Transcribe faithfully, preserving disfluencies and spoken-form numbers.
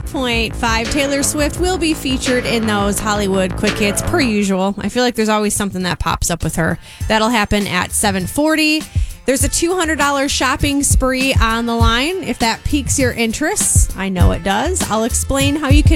point five, Taylor Swift will be featured in those Hollywood quick hits per usual. I feel like there's always something that pops up with her. That'll happen at seven forty. There's a two hundred dollars shopping spree on the line. If that piques your interest, I know it does. I'll explain how you can